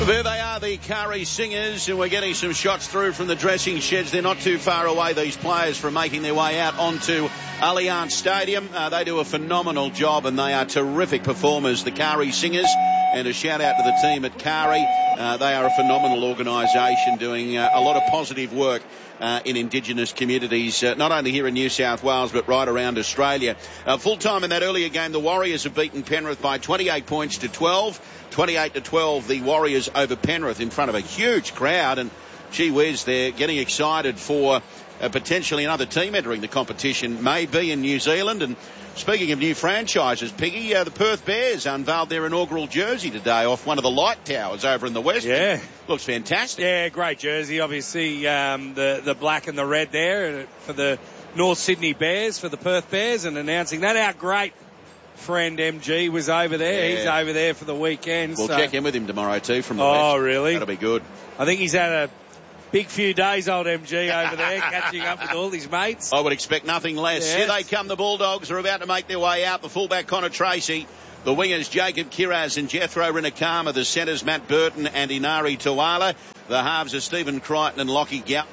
There they are, the Kari Singers, and we're getting some shots through from the dressing sheds. They're not too far away, these players, from making their way out onto Allianz Stadium. They do a phenomenal job, and they are terrific performers, the Kari Singers. And a shout out to the team at Kari. They are a phenomenal organisation doing a lot of positive work in Indigenous communities, not only here in New South Wales but right around Australia. Full time in that earlier game, the Warriors have beaten Penrith by 28 points to 12. 28-12, the Warriors over Penrith in front of a huge crowd, and gee whiz, they're getting excited for potentially another team entering the competition, maybe in New Zealand. And speaking of new franchises, Piggy, the Perth Bears unveiled their inaugural jersey today off one of the light towers over in the west. Yeah. Looks fantastic. Yeah, great jersey. Obviously, the black and the red there for the North Sydney Bears, for the Perth Bears, and announcing that our great friend MG was over there. Yeah. He's over there for the weekend. We'll check in with him tomorrow too from the west. Oh, really? That'll be good. I think he's had a big few days, old MG, over there, catching up with all his mates. I would expect nothing less. Yes. Here they come, the Bulldogs are about to make their way out. The fullback, Connor Tracy. The wingers, Jacob Kiraz and Jethro Rinakama. The centres, Matt Burton and Inari Tawala. The halves are Stephen Crichton and Lockie Gow.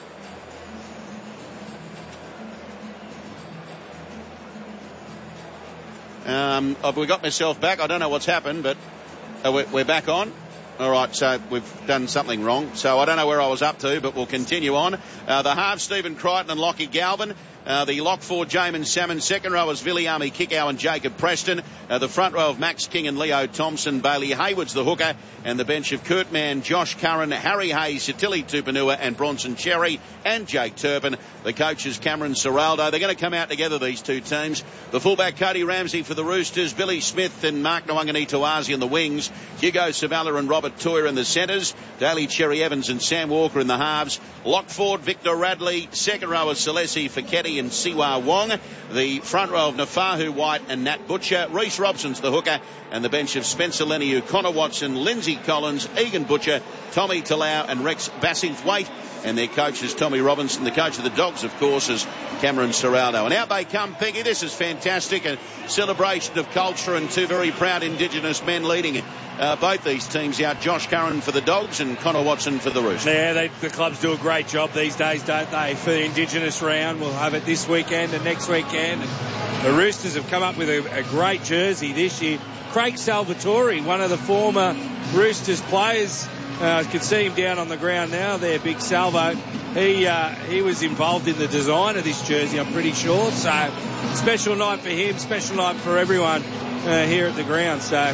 Have we got myself back? I don't know what's happened, but we're back on. All right, so we've done something wrong. So I don't know where I was up to, but we'll continue on. The halves, Stephen Crichton and Lockie Galvin. The lock four, Jamin Salmon. Second row is Viliami Kickow and Jacob Preston. The front row of Max King and Leo Thompson. Bailey Hayward's the hooker. And the bench of Kurt Mann, Josh Curran, Harry Hayes, Satili Tupanua and Bronson Cherry and Jake Turpin. The coaches, Cameron Serraldo. They're going to come out together, these two teams. The fullback, Cody Ramsey for the Roosters. Billy Smith and Mark Nwangani-Tawazi in the wings. Hugo Savala and Robert Toyer in the centres. Daly Cherry Evans and Sam Walker in the halves. Lock forward, Victor Radley. Second row is Celesi Faketi and Siwa Wong. The front row of Nafahu White and Nat Butcher. Reece Robson's the hooker. And the bench of Spencer Leniu, Connor Watson, Lindsay Collins, Egan Butcher, Tommy Talau and Rex Bassingthwaite. And their coach is Tommy Robinson. The coach of the Dogs, of course, is Cameron Serraldo. And out they come, Peggy. This is fantastic. A celebration of culture and two very proud Indigenous men leading both these teams out. Josh Curran for the Dogs and Connor Watson for the Roosters. Yeah, the clubs do a great job these days, don't they? For the Indigenous round, we'll have it this weekend and next weekend. And the Roosters have come up with a great jersey this year. Craig Salvatore, one of the former Roosters players. I can see him down on the ground now there, Big Salvo. He was involved in the design of this jersey, I'm pretty sure. So, special night for him, special night for everyone here at the ground. So,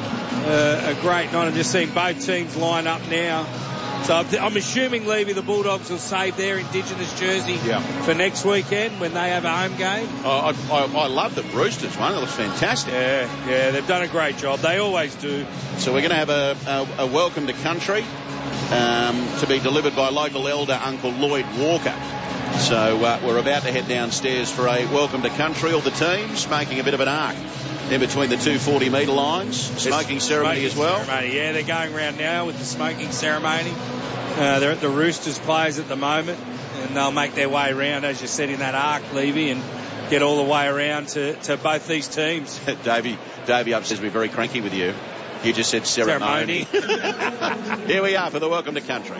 a great night. I'm just seeing both teams line up now. So I'm assuming, Levy, the Bulldogs will save their Indigenous jersey for next weekend when they have a home game. I love the Roosters one. It looks fantastic. Yeah, they've done a great job. They always do. So we're going to have a welcome to country to be delivered by local elder Uncle Lloyd Walker. So we're about to head downstairs for a welcome to country. All the teams making a bit of an arc in between the two 40-metre lines. Smoking ceremony as well. Yeah, they're going around now with the smoking ceremony. They're at the Roosters players at the moment, and they'll make their way around, as you said, in that arc, Levy, and get all the way around to both these teams. Davey upstairs will be very cranky with you. You just said ceremony. Here we are for the welcome to country.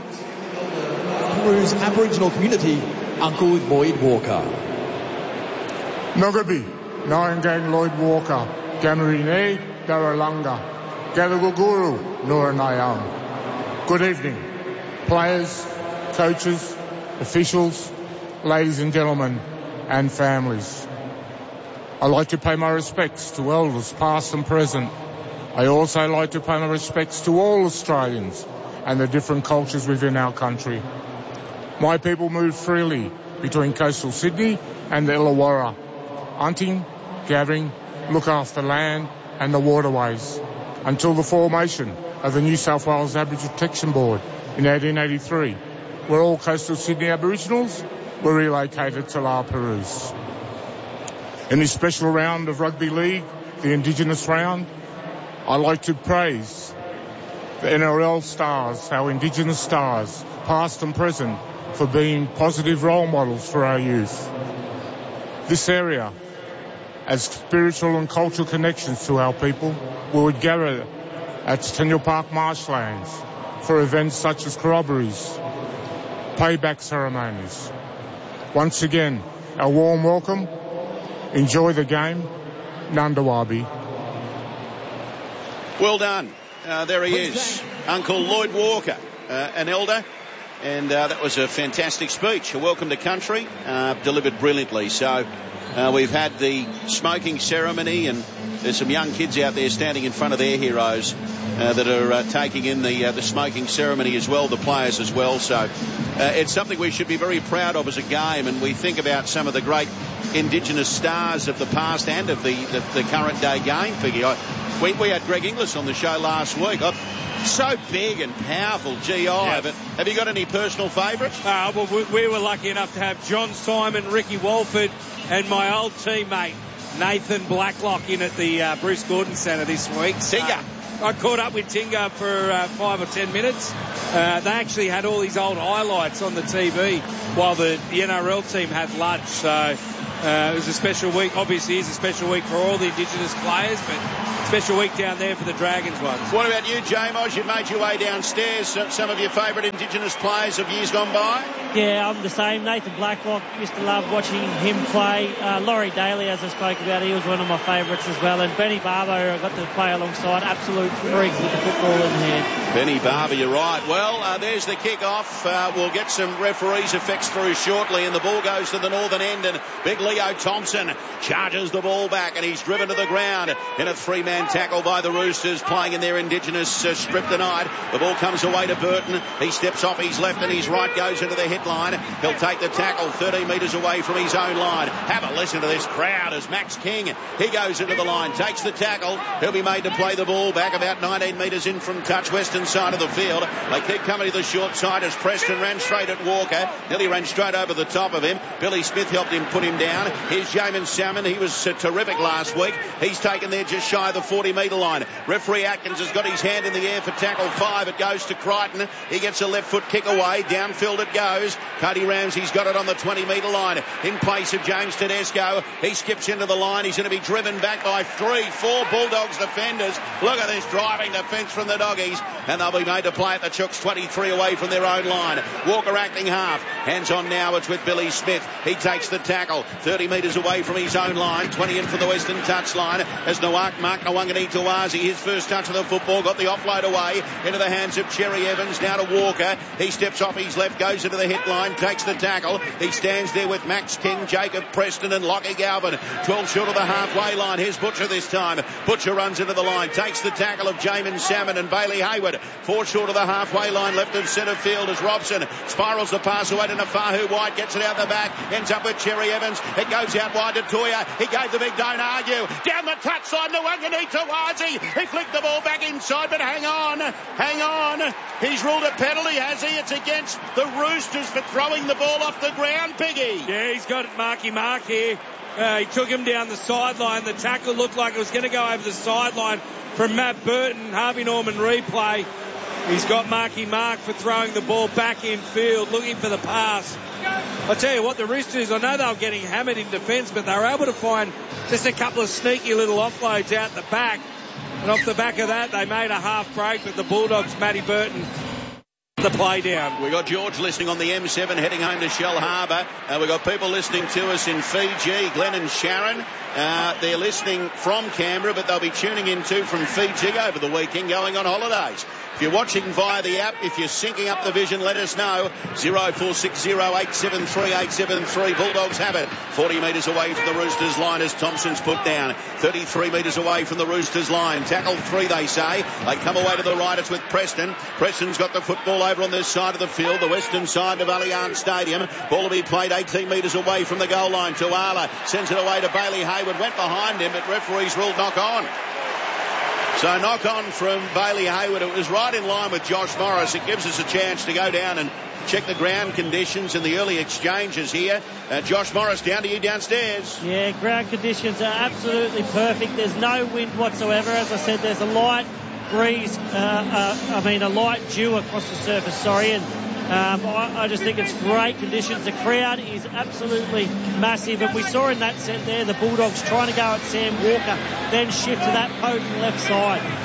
Peru's Aboriginal community, Uncle Lloyd Walker. Nogabi, Narangang Lloyd Walker, Gamarine, Daralanga, Galaguguru, Nuranayang. Good evening, players, coaches, officials, ladies and gentlemen, and families. I'd like to pay my respects to elders past and present. I also like to pay my respects to all Australians and the different cultures within our country. My people move freely between coastal Sydney and the Illawarra, hunting, gathering, look after land and the waterways, until the formation of the New South Wales Aboriginal Protection Board in 1883, where all coastal Sydney Aboriginals were relocated to La Perouse. In this special round of rugby league, the Indigenous round, I'd like to praise the NRL stars, our Indigenous stars, past and present, for being positive role models for our youth. This area has spiritual and cultural connections to our people. We would gather at Centennial Park Marshlands for events such as corroborees, payback ceremonies. Once again, a warm welcome. Enjoy the game. Nandawabi. Well done. There he is, Uncle Lloyd Walker, an elder. And that was a fantastic speech. A welcome to country, delivered brilliantly. So we've had the smoking ceremony, and there's some young kids out there standing in front of their heroes that are taking in the smoking ceremony as well, the players as well. So it's something we should be very proud of as a game, and we think about some of the great Indigenous stars of the past and of the current day game. We had Greg Inglis on the show last week. So big and powerful, GI. Yep. But have you got any personal favourites? Well, we were lucky enough to have John Simon, Ricky Walford, and my old teammate Nathan Blacklock in at the Bruce Gordon Centre this week. Tinga. I caught up with Tinga for 5 or 10 minutes. They actually had all these old highlights on the TV while the NRL team had lunch. So it was a special week. Obviously, it's a special week for all the Indigenous players, but special week down there for the Dragons ones. What about you, Jamos? You've made your way downstairs. Some of your favourite Indigenous players of years gone by? Yeah, I'm the same. Nathan Blacklock, used to love watching him play. Laurie Daly, as I spoke about, he was one of my favourites as well. And Benny Barber, I got to play alongside. Absolute freaks with the football in hand. Benny Barber, you're right. Well, there's the kick-off. We'll get some referees' effects through shortly, and the ball goes to the northern end, and big Leo Thompson charges the ball back, and he's driven to the ground in a three-man tackle by the Roosters, playing in their Indigenous strip tonight. The ball comes away to Burton. He steps off his left and his right, goes into the hit line. He'll take the tackle 13 metres away from his own line. Have a listen to this crowd as Max King, he goes into the line, takes the tackle. He'll be made to play the ball back about 19 metres in from touch, western side of the field. They keep coming to the short side as Preston ran straight at Walker. Nearly ran straight over the top of him. Billy Smith helped him put him down. Here's Jamin Salmon. He was terrific last week. He's taken there just shy of the 40-metre line. Referee Atkins has got his hand in the air for tackle 5. It goes to Crichton. He gets a left foot kick away. Downfield it goes. Cody Ramsey's got it on the 20-metre line. In place of James Tedesco. He skips into the line. He's going to be driven back by 3-4 Bulldogs defenders. Look at this driving defence from the Doggies. And they'll be made to play at the Chooks, 23 away from their own line. Walker acting half. Hands on now. It's with Billy Smith. He takes the tackle 30 metres away from his own line. 20 in for the western touch line as Mark Nawangani Tawazi, his first touch of the football, got the offload away into the hands of Cherry Evans. Now to Walker. He steps off his left, goes into the hit line, takes the tackle. He stands there with Max King, Jacob Preston and Lockie Galvin. 12 short of the halfway line. Here's Butcher this time. Butcher runs into the line, takes the tackle of Jamin Salmon and Bailey Hayward. 4 short of the halfway line, left of centre field as Robson spirals the pass away to Nafahu White, gets it out the back, ends up with Cherry Evans. It goes out wide to Toya. He gave the big don't argue. Down the touchline, Nawangani Tawazi. He flicked the ball back inside, but hang on. He's ruled a penalty, has he? It's against the Roosters for throwing the ball off the ground, Piggy. Yeah, he's got Marky Mark here. He took him down the sideline. The tackle looked like it was going to go over the sideline from Matt Burton. Harvey Norman replay. He's got Marky Mark for throwing the ball back in field, looking for the pass. I tell you what, the Roosters, I know they were getting hammered in defence, but they were able to find just a couple of sneaky little offloads out the back. And off the back of that, they made a half break with the Bulldogs, Matty Burton, the play down. We got George listening on the M7 heading home to Shell Harbour. We've got people listening to us in Fiji, Glenn and Sharon. They're listening from Canberra, but they'll be tuning in too from Fiji over the weekend going on holidays. If you're watching via the app, if you're syncing up the vision, let us know. 0460873873. Bulldogs have it. 40 metres away from the Roosters line as Thompson's put down. 33 metres away from the Roosters line. Tackle 3, they say. They come away to the right. It's with Preston. Preston's got the football over on this side of the field, the western side of Allianz Stadium. Ball will be played 18 metres away from the goal line. Tuala sends it away to Bailey Hayward. Went behind him, but referees ruled knock on. So knock on from Bailey Hayward. It was right in line with Josh Morris. It gives us a chance to go down and check the ground conditions and the early exchanges here. Josh Morris, down to you downstairs. Yeah, ground conditions are absolutely perfect. There's no wind whatsoever. As I said, there's a light breeze, a light dew across the surface, and I just think it's great conditions. The crowd is absolutely massive, and we saw in that set there the Bulldogs trying to go at Sam Walker, then shift to that potent left side.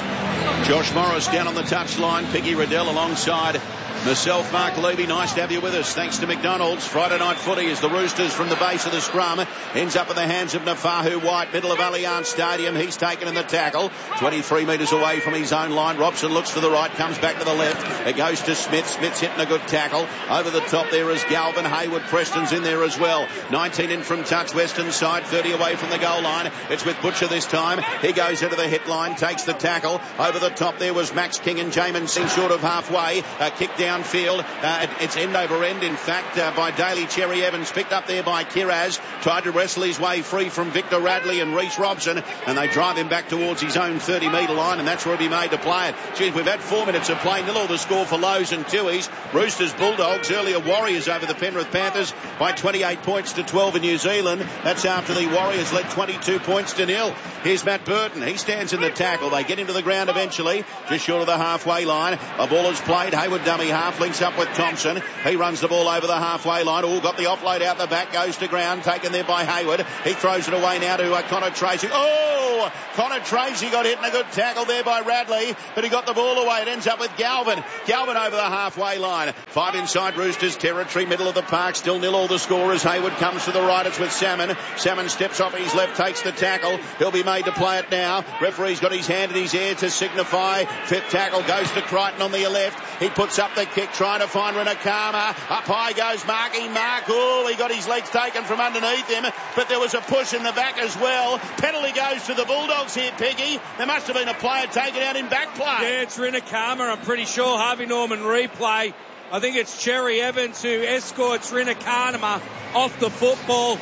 Josh Morris down on the touchline. Piggy Riddell alongside myself, Mark Levy. Nice to have you with us. Thanks to McDonald's. Friday night footy as the Roosters from the base of the scrum ends up in the hands of Nafahu White, middle of Allianz Stadium. He's taken in the tackle, 23 metres away from his own line. Robson looks to the right, comes back to the left. It goes to Smith. Smith's hitting a good tackle. Over the top there is Galvin. Hayward Preston's in there as well. 19 in from touch, western side, 30 away from the goal line. It's with Butcher this time. He goes into the hit line, takes the tackle. Over the top there was Max King and Jamin Singh short of halfway. Kick downfield. It's end over end, in fact, by Daly Cherry Evans, picked up there by Kiraz. Tried to wrestle his way free from Victor Radley and Reece Robson, and they drive him back towards his own 30-metre line, and that's where he'll be made to play it. Geez, we've had 4 minutes of play. 0 the score for Lows and Tuies. Roosters Bulldogs, earlier Warriors over the Penrith Panthers by 28 points to 12 in New Zealand. That's after the Warriors led 22 points to 0. Here's Matt Burton. He stands in the tackle. They get him to the ground eventually, just short of the halfway line. A ball is played. Hayward dummy half, links up with Thompson. He runs the ball over the halfway line. Oh, got the offload out the back, goes to ground, taken there by Hayward. He throws it away now to Connor Tracy. Oh, Connor Tracy got hit in a good tackle there by Radley, but he got the ball away. It ends up with Galvin. Galvin over the halfway line. 5 inside Roosters territory, middle of the park, still 0 the score as Hayward comes to the right. It's with Salmon. Salmon steps off his left, takes the tackle. He'll be made to play it now. Referee's got his hand in his ear to signify. Fifth tackle goes to Crichton on the left. He puts up the kick, trying to find Rinakama. Up high goes Marky Mark. Oh, he got his legs taken from underneath him, but there was a push in the back as well. Penalty goes to the Bulldogs here, Piggy. There must have been a player taken out in back play. Yeah, it's Rinakama, I'm pretty sure. Harvey Norman replay. I think it's Cherry Evans who escorts Rinakama off the football.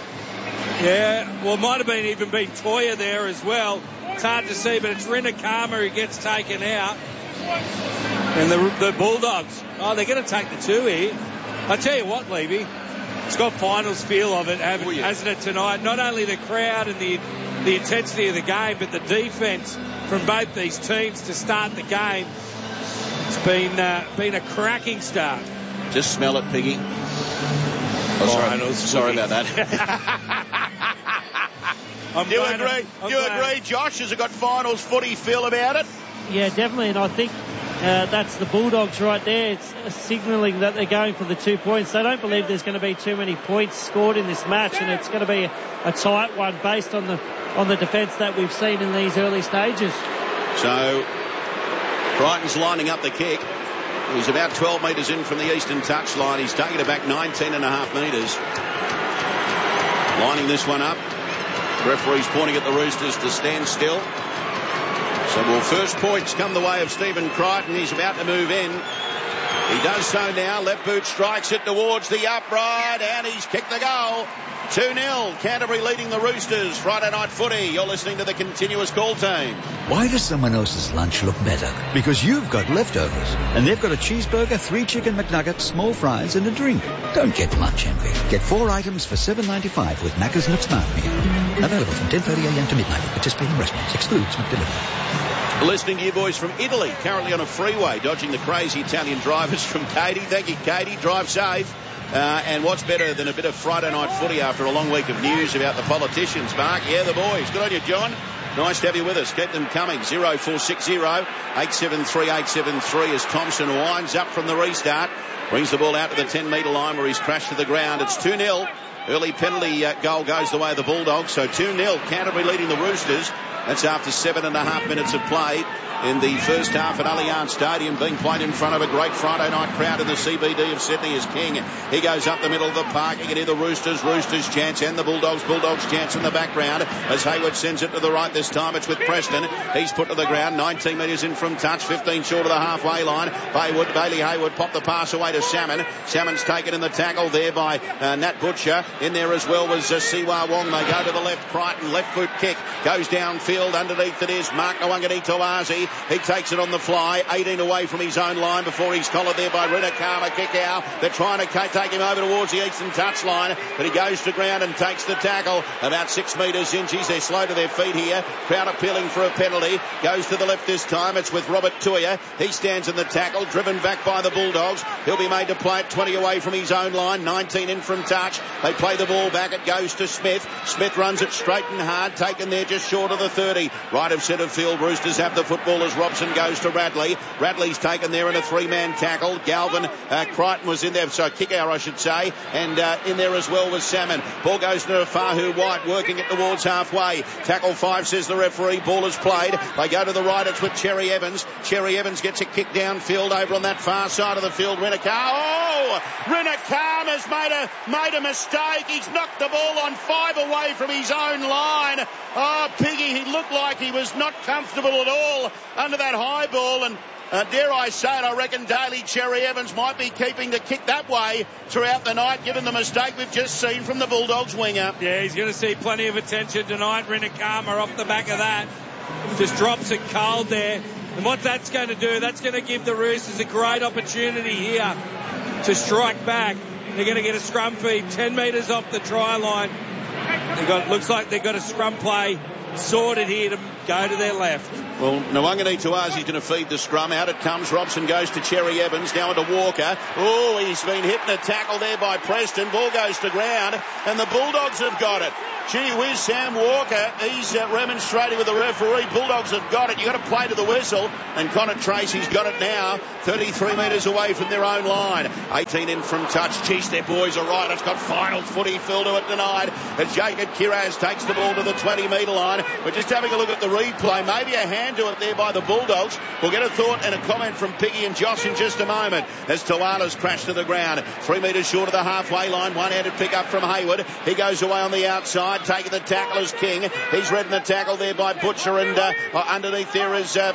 Yeah, well, it might have even been Toya there as well. It's hard to see, but it's Rinakama who gets taken out. And the Bulldogs, they're going to take the 2 here. I tell you what, Levy, it's got finals feel of it, hasn't it, tonight? Not only the crowd and the intensity of the game, but the defence from both these teams to start the game. It's been a cracking start. Just smell it, Piggy. Sorry about that. Do you agree, Josh? Has it got finals footy feel about it? Yeah, definitely, and I think that's the Bulldogs right there. It's signalling that they're going for the 2 points. They don't believe there's going to be too many points scored in this match, and it's going to be a tight one based on the defence that we've seen in these early stages. So Crichton's lining up the kick. He's about 12 metres in from the eastern touchline. He's taking it back 19.5 metres. Lining this one up. Referee's pointing at the Roosters to stand still. So first points come the way of Stephen Crichton. He's about to move in. He does so now. Left boot strikes it towards the upright, and he's kicked the goal. 2-0. Canterbury leading the Roosters. Friday night footy. You're listening to the Continuous Call Team. Why does someone else's lunch look better? Because you've got leftovers. And they've got a cheeseburger, 3 chicken McNuggets, small fries, and a drink. Don't get lunch envy. Get 4 items for $7.95 with Macca's McSmart Meal. Available from 10:30 a.m. to midnight at participating restaurants. Excludes McDelivery. Listening to your boys from Italy. Currently on a freeway, dodging the crazy Italian drivers from Katie. Thank you, Katie. Drive safe. And what's better than a bit of Friday night footy after a long week of news about the politicians, Mark? Yeah, the boys. Good on you, John. Nice to have you with us. Keep them coming. 0460 873 873 as Thompson winds up from the restart. Brings the ball out to the 10-metre line where he's crashed to the ground. It's 2-0. Early penalty goal goes the way of the Bulldogs. So 2-0. Canterbury leading the Roosters. That's after 7.5 minutes of play in the first half at Allianz Stadium, being played in front of a great Friday night crowd in the CBD of Sydney as King. He goes up the middle of the park. You can hear the Roosters chance and the Bulldogs chance in the background as Hayward sends it to the right this time. It's with Preston. He's put to the ground, 19 metres in from touch, 15 short of the halfway line. Bailey Hayward popped the pass away to Salmon. Salmon's taken in the tackle there by Nat Butcher. In there as well was Siwa Wong. They go to the left. Crichton, left foot kick, goes downfield. Underneath it is Mark Nwangani Tawazi. He takes it on the fly, 18 away from his own line before he's collared there by Rinakama. Kick out. They're trying to take him over towards the eastern touchline, but he goes to ground and takes the tackle. About 6 metres in. Geez, they're slow to their feet here. Crowd appealing for a penalty. Goes to the left this time. It's with Robert Tuia. He stands in the tackle, driven back by the Bulldogs. He'll be made to play it 20 away from his own line, 19 in from touch. They play the ball back. It goes to Smith. Smith runs it straight and hard, taken there just short of the 30. Right of centre field, Roosters have the football as Robson goes to Radley. Radley's taken there in a three-man tackle. Galvin, Crichton was in there, so kick-out I should say, and in there as well was Salmon. Ball goes to Fahu White, working it towards halfway. Tackle 5, says the referee. Ball is played. They go to the right. It's with Cherry Evans. Cherry Evans gets a kick downfield over on that far side of the field. Rinakam. Oh! Rinakam has made a mistake. He's knocked the ball on 5 away from his own line. Oh, Piggy, he looked like he was not comfortable at all under that high ball, and dare I say it, I reckon Daly Cherry Evans might be keeping the kick that way throughout the night, given the mistake we've just seen from the Bulldogs winger. Yeah, he's going to see plenty of attention tonight. Rinakama off the back of that. Just drops it cold there. And what that's going to do, that's going to give the Roosters a great opportunity here to strike back. They're going to get a scrum feed 10 metres off the try line. Looks like they've got a scrum play sorted here to go to their left. Well, Nwangani Tuazi's going to feed the scrum. Out it comes. Robson goes to Cherry Evans. Now into Walker. Oh, he's been hit in a tackle there by Preston. Ball goes to ground, and the Bulldogs have got it. Gee whiz, Sam Walker, he's remonstrating with the referee. Bulldogs have got it. You've got to play to the whistle. And Connor Tracy's got it now, 33 metres away from their own line. 18 in from touch. Geez, their boys are right. It's got final footy filled to it tonight as Jacob Kiraz takes the ball to the 20-metre line. We're just having a look at the replay. Maybe a hand to it there by the Bulldogs. We'll get a thought and a comment from Piggy and Josh in just a moment as Tawala's crashed to the ground. 3 metres short of the halfway line. One-handed pick up from Hayward. He goes away on the outside. Taking the tackle as King. He's read in the tackle there by Butcher, and underneath there is to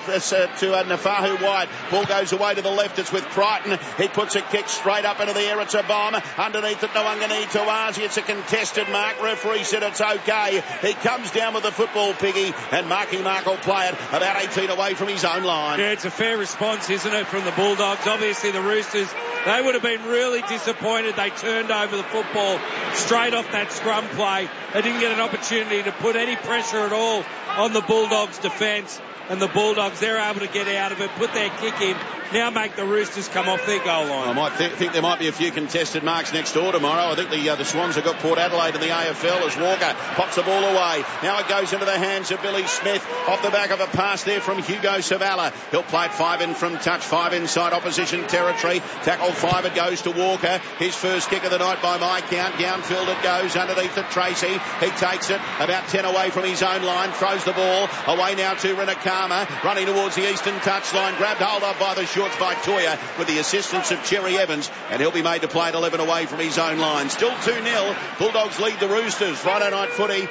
Nafahu White. Ball goes away to the left. It's with Crichton. He puts a kick straight up into the air. It's a bomb. Underneath it, Nwangani Tuazi. It's a contested mark. Referee said it's okay. He comes down with the football, Piggy, and Marky Mark will play it about 18 away from his own line. Yeah, it's a fair response, isn't it, from the Bulldogs? Obviously, the Roosters, they would have been really disappointed. They turned over the football straight off that scrum play. They didn't get an opportunity to put any pressure at all on the Bulldogs' defence. And the Bulldogs, they're able to get out of it, put their kick in, now make the Roosters come off their goal line. I might think there might be a few contested marks next door tomorrow. I think the Swans have got Port Adelaide in the AFL as Walker pops the ball away. Now it goes into the hands of Billy Smith off the back of a pass there from Hugo Savala. He'll play it 5 in from touch, 5 inside opposition territory. Tackle 5, it goes to Walker. His first kick of the night by my count. Downfield it goes underneath it, Tracy. He takes it about 10 away from his own line, throws the ball away now to Rinakama. Running towards the eastern touchline, grabbed hold of by the shorts by Toya with the assistance of Cherry Evans, and he'll be made to play at 11 away from his own line. Still 2-0. Bulldogs lead the Roosters. Friday night footy.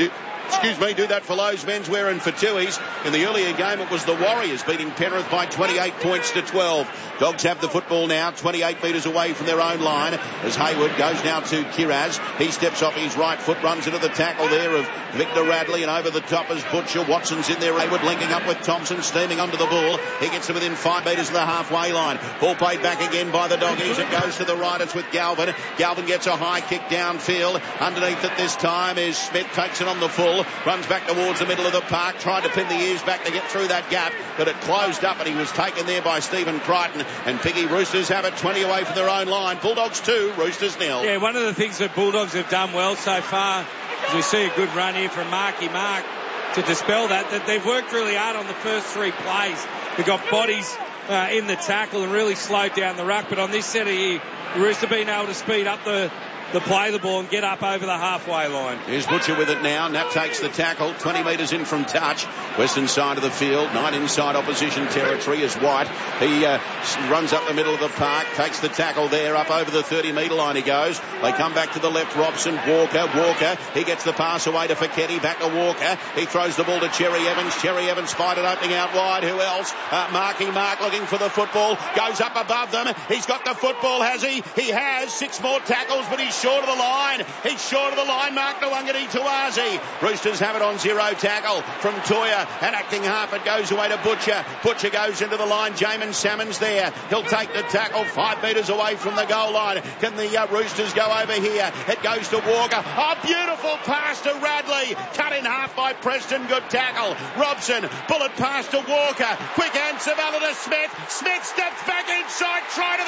Do that for Lowe's Menswear and for Tui's. In the earlier game, it was the Warriors beating Penrith by 28 points to 12. Dogs have the football now, 28 metres away from their own line, as Hayward goes now to Kiraz. He steps off his right foot, runs into the tackle there of Victor Radley, and over the top is Butcher. Watson's in there. Hayward linking up with Thompson, steaming onto the ball. He gets to within 5 metres of the halfway line. Ball played back again by the Doggies. It goes to the right. It's with Galvin. Galvin gets a high kick downfield. Underneath it this time is Smith, takes it on the full. Runs back towards the middle of the park, tried to pin the ears back to get through that gap, but it closed up and he was taken there by Stephen Crichton. And Piggy, Roosters have it 20 away from their own line. Bulldogs 2, Roosters 0. Yeah, one of the things that Bulldogs have done well so far is we see a good run here from Marky Mark to dispel that they've worked really hard on the first 3 plays. They've got bodies in the tackle and really slowed down the ruck, but on this set here, the Roosters being able to speed up the play the ball and get up over the halfway line. Here's Butcher with it now. Nat takes the tackle, 20 metres in from touch. Western side of the field, 9 inside opposition territory is White. He runs up the middle of the park, takes the tackle there, up over the 30-metre line he goes. They come back to the left, Robson, Walker, he gets the pass away to Feketi, back to Walker. He throws the ball to Cherry Evans. Cherry Evans spied it opening out wide. Who else? Marky Mark looking for the football, goes up above them. He's got the football, has he? He has 6 more tackles, but he's short of the line. He's short of the line. Mark Nwangani Tuazi. Roosters have it on 0 tackle from Toya, and acting half it goes away to Butcher. Butcher goes into the line. Jamin Salmon's there. He'll take the tackle 5 metres away from the goal line. Can the Roosters go over here? It goes to Walker. Oh, beautiful pass to Radley. Cut in half by Preston. Good tackle. Robson. Bullet pass to Walker. Quick hand. Savala to Smith. Smith steps back inside. Try to the Roosters.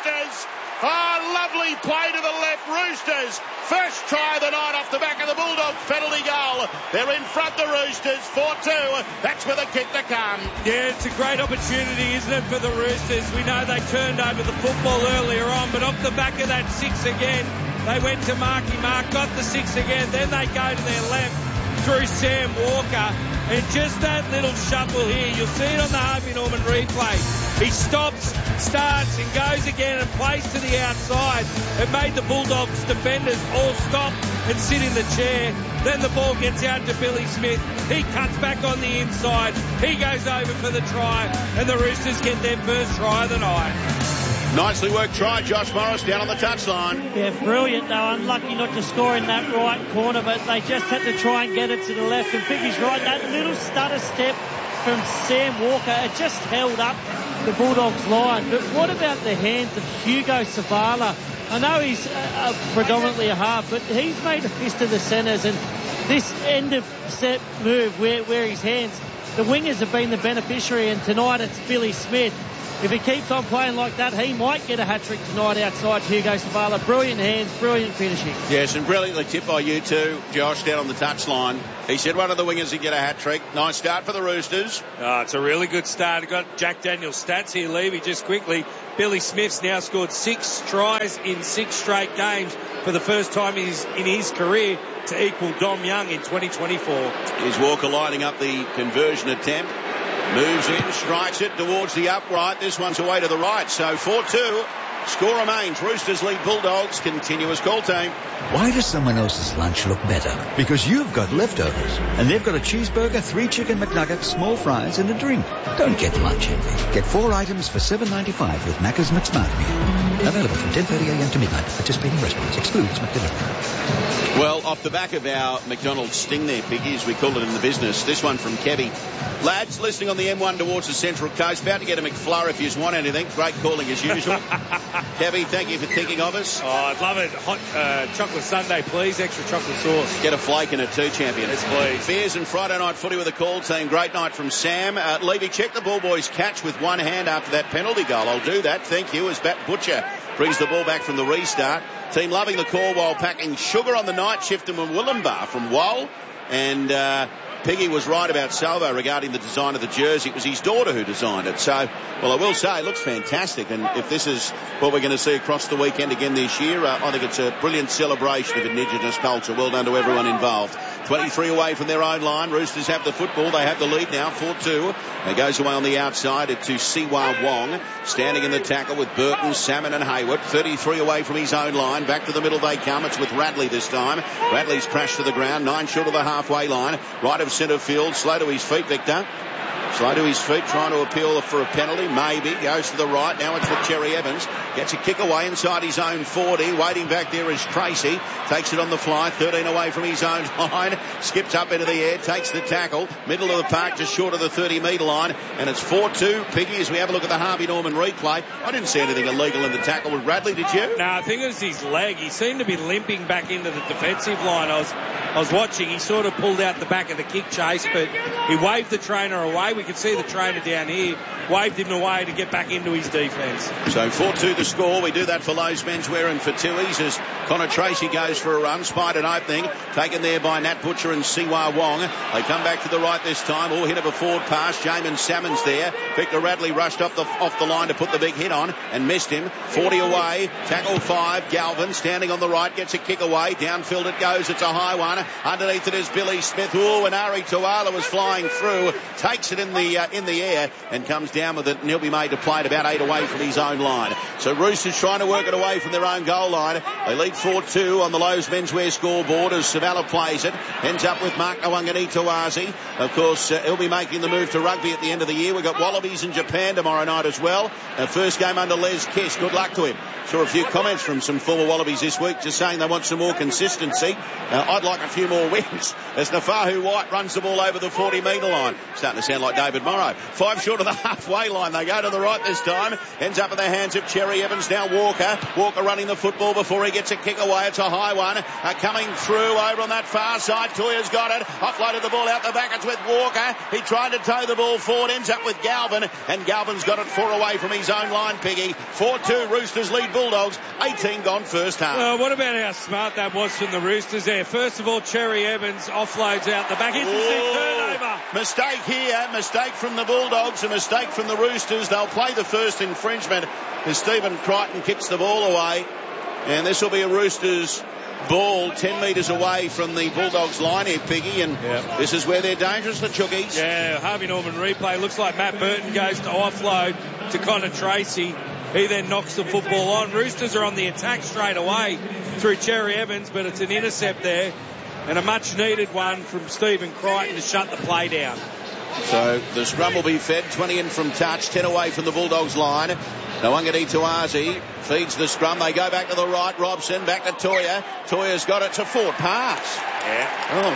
Roosters. Oh, lovely play to the left. Roosters. First try of the night off the back of the Bulldogs penalty goal. They're in front, the Roosters, 4-2. That's with a kick to come. Yeah, it's a great opportunity, isn't it, for the Roosters? We know they turned over the football earlier on, but off the back of that 6 again, they went to Marky Mark, got the 6 again, then they go to their left through Sam Walker. And just that little shuffle here, you'll see it on the Harvey Norman replay. He stops, starts and goes again and plays to the outside. It made the Bulldogs defenders all stop and sit in the chair. Then the ball gets out to Billy Smith. He cuts back on the inside. He goes over for the try and the Roosters get their first try of the night. Nicely worked try, Josh Morris down on the touchline. Yeah, brilliant. They were unlucky not to score in that right corner, but they just had to try and get it to the left. And Piggy's right, that little stutter step from Sam Walker, it just held up the Bulldogs line. But what about the hands of Hugo Savala? I know he's predominantly a half, but he's made a fist of the centres, and this end of set move where his hands, the wingers have been the beneficiary, and tonight it's Billy Smith. If he keeps on playing like that, he might get a hat-trick tonight outside Hugo Savala. Brilliant hands, brilliant finishing. Yes, and brilliantly tipped by you too, Josh, down on the touchline. He said one of the wingers would get a hat-trick. Nice start for the Roosters. Oh, it's a really good start. I've got Jack Daniels' stats here, Levy, just quickly. Billy Smith's now scored 6 tries in 6 straight games for the first time in his career to equal Dom Young in 2024. Here's Walker lining up the conversion attempt. Moves in, strikes it towards the upright. This one's away to the right. So 4-2. Score remains. Roosters lead Bulldogs. Continuous call team. Why does someone else's lunch look better? Because you've got leftovers. And they've got a cheeseburger, 3 chicken McNuggets, small fries and a drink. Don't get lunch envy. Get 4 items for $7.95 with Macca's McSmart Meal. Available from 10:30am to midnight. Participating restaurants. Excludes McDelivery. Well, off the back of our McDonald's sting there, Piggy, as we call it in the business, this one from Kevy. Lads, listening on the M1 towards the Central Coast, about to get a McFlurry if you want anything. Great calling as usual. Kevy, thank you for thinking of us. Oh, I'd love it. Hot chocolate sundae, please. Extra chocolate sauce. Get a flake in it too, champion. Yes, please. Beers and Friday night footy with the call team. Great night from Sam. Levy, check the ball boys catch with one hand after that penalty goal. I'll do that. Thank you. As Bat Butcher brings the ball back from the restart. Team loving the call while packing sugar on the night shift in Willumbar from Wall. And Piggy was right about Salvo regarding the design of the jersey. It was his daughter who designed it. So, well, I will say it looks fantastic. And if this is what we're going to see across the weekend again this year, I think it's a brilliant celebration of Indigenous culture. Well done to everyone involved. 23 away from their own line. Roosters have the football. They have the lead now, 4-2. It goes away on the outside to Siwa Wong. Standing in the tackle with Burton, Salmon and Hayward. 33 away from his own line. Back to the middle they come. It's with Radley this time. Radley's crashed to the ground. 9 short of the halfway line. Right of centre field. Slow to his feet, Victor. Slow to his feet, trying to appeal for a penalty. Maybe. Goes to the right. Now it's with Cherry Evans. Gets a kick away inside his own 40. Waiting back there is Tracy. Takes it on the fly. 13 away from his own line. Skips up into the air. Takes the tackle. Middle of the park, just short of the 30-metre line. And it's 4-2. Piggy, as we have a look at the Harvey Norman replay. I didn't see anything illegal in the tackle with Radley, did you? No, I think it was his leg. He seemed to be limping back into the defensive line. I was watching. He sort of pulled out the back of the kick chase, but he waved the trainer away. We could see the trainer down here, waved him away to get back into his defence. So 4-2 the score. We do that for Lowe's Menswear and for Tui's as Connor Tracy goes for a run. Spied an opening. Taken there by Nat Butcher and Siwa Wong. They come back to the right this time. All hit of a forward pass. Jamin Salmon's there. Victor Radley rushed off the line to put the big hit on and missed him. 40 away. Tackle 5. Galvin standing on the right. Gets a kick away. Downfield it goes. It's a high one. Underneath it is Billy Smith. Oh, and Ari Tuala was flying through. Takes it in the air and comes down with it, and he'll be made to play it about 8 away from his own line. So Roosters trying to work it away from their own goal line. They lead 4-2 on the Lowe's Menswear scoreboard as Savala plays it. Ends up with Mark Awangani-Tawazi. Of course, he'll be making the move to rugby at the end of the year. We've got Wallabies in Japan tomorrow night as well. First game under Les Kiss. Good luck to him. Saw a few comments from some former Wallabies this week just saying they want some more consistency. I'd like a few more wins as Nafahu White runs the ball over the 40-metre line. Starting to sound like David Morrow. 5 short of the halfway line. They go to the right this time. Ends up in the hands of Cherry Evans. Now Walker. Walker running the football before he gets a kick away. It's a high one. Coming through over on that far side. Toya's got it. Offloaded the ball out the back. It's with Walker. He tried to tow the ball forward. Ends up with Galvin. And Galvin's got it 4 away from his own line, Piggy. 4-2. Roosters lead Bulldogs. 18 gone first half. Well, what about how smart that was from the Roosters there? First of all, Cherry Evans offloads out the back. It's a turnover. Mistake here. Mistake from the Bulldogs. A mistake from the Roosters. They'll play the first infringement as Stephen Crichton kicks the ball away. And this will be a Roosters ball 10 metres away from the Bulldogs line here, Piggy, and this is where they're dangerous, the Chookies. Yeah, Harvey Norman replay. Looks like Matt Burton goes to offload to Connor Tracy. He then knocks the football on. Roosters are on the attack straight away through Cherry Evans, but it's an intercept there and a much needed one from Stephen Crichton to shut the play down. So the scrum will be fed, 20 in from touch, 10 away from the Bulldogs line. Nawangani Tuazi feeds the scrum. They go back to the right. Robson back to Toya. Toya's got it. It's a forward pass. Yeah. Oh,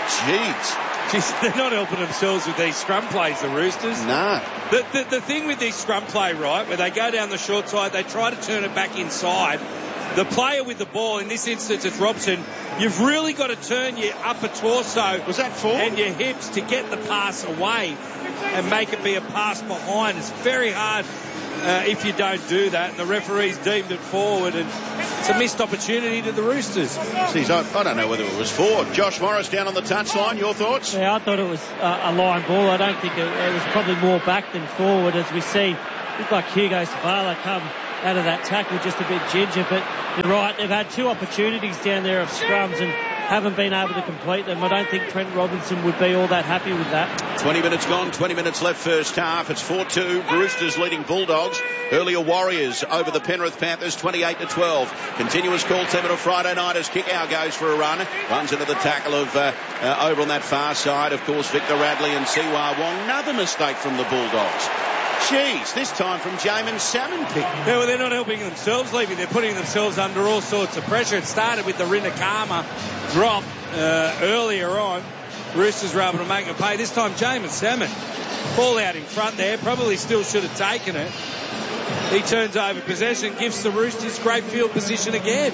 jeez. They're not helping themselves with these scrum plays, the Roosters. No. The thing with this scrum play, right, where they go down the short side, they try to turn it back inside. The player with the ball, in this instance it's Robson, you've really got to turn your upper torso Was that forward? and your hips to get the pass away and make it be a pass behind. It's very hard if you don't do that, and the referee's deemed it forward, and it's a missed opportunity to the Roosters. Jeez, I don't know whether it was forward. Josh Morris down on the touchline. Your thoughts? Yeah, I thought it was a line ball. I don't think it was probably more back than forward, as we see. Looked like Hugo Savala come out of that tackle just a bit ginger, but you're right, they've had 2 opportunities down there of scrums and haven't been able to complete them. I don't think Trent Robinson would be all that happy with that. 20 minutes gone, 20 minutes left first half. It's 4-2. Roosters leading Bulldogs. Earlier Warriors over the Penrith Panthers, 28-12. Continuous call team on a Friday night as Kickout goes for a run. Runs into the tackle of over on that far side, of course, Victor Radley and Siwa Wong. Another mistake from the Bulldogs. Jeez, this time from Jamin Salmon pick. Yeah, well, they're not helping themselves, Levy. They're putting themselves under all sorts of pressure. It started with the Rinakama drop earlier on. Roosters were able to make a pay. This time, Jamin Salmon, ball out in front there. Probably still should have taken it. He turns over possession, gives the Roosters great field position again.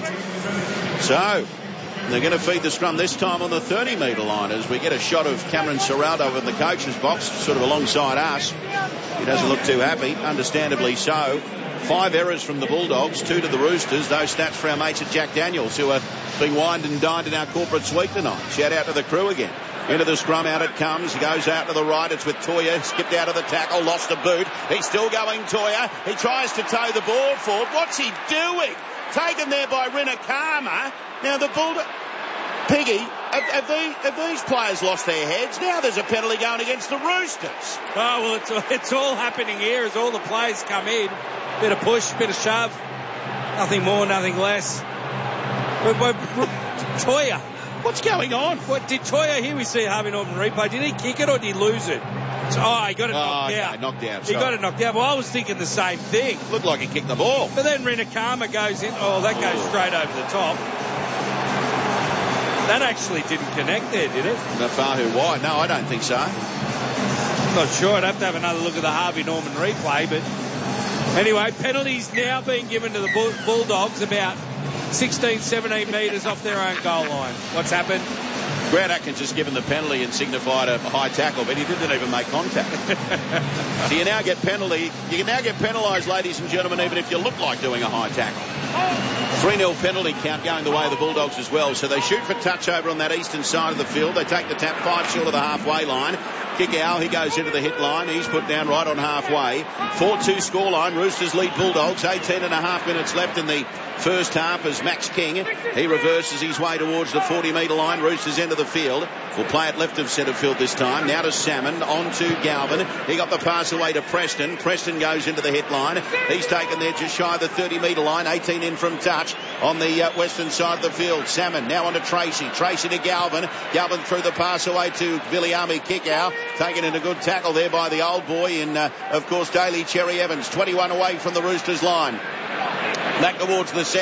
So they're going to feed the scrum this time on the 30-metre line as we get a shot of Cameron Serraldo in the coach's box, sort of alongside us. He doesn't look too happy, understandably so. 5 errors from the Bulldogs, 2 to the Roosters. Those stats for our mates at Jack Daniels, who are being wined and dined in our corporate suite tonight. Shout out to the crew again. Into the scrum, out it comes. He goes out to the right. It's with Toya. Skipped out of the tackle, lost a boot. He's still going, Toya. He tries to tow the ball forward. What's he doing? Taken there by Rinakama. Now the Bulldogs... Piggy, have these players lost their heads? Now there's a penalty going against the Roosters. Oh, well, it's all happening here as all the players come in. Bit of push, bit of shove. Nothing more, nothing less. Toya. What's going on? What did Toya, here we see Harvey Norman replay, did he kick it or did he lose it? He got it knocked out. Knocked out. He got it knocked out. Well, I was thinking the same thing. Looked like he kicked the ball. But then Rinakama goes in. Oh, that goes straight over the top. That actually didn't connect there, did it? Nafahu wide. No, I don't think so. I'm not sure. I'd have to have another look at the Harvey Norman replay. But anyway, penalties now being given to the Bulldogs about 16, 17 metres off their own goal line. What's happened? Grant Atkins just given the penalty and signified a high tackle, but he didn't even make contact. So you now get penalty. You can now get penalised, ladies and gentlemen, even if you look like doing a high tackle. 3-0 penalty count going the way of the Bulldogs as well. So they shoot for touch over on that eastern side of the field. They take the tap 5 short of the halfway line. Kickout, he goes into the hit line. He's put down right on halfway. 4-2 scoreline. Roosters lead Bulldogs. 18.5 minutes left in the first half as Max King, he reverses his way towards the 40-metre line. Roosters into the field. Will play it left of centre field this time. Now to Salmon, on to Galvin. He got the pass away to Preston. Preston goes into the hit line. He's taken there just shy of the 30-metre line. 18 in from touch on the western side of the field. Salmon now on to Tracy. Tracy to Galvin. Galvin threw the pass away to Viliami Kickout. Taken in a good tackle there by the old boy in, of course, Daly Cherry Evans. 21 away from the Roosters line. Back towards the centre.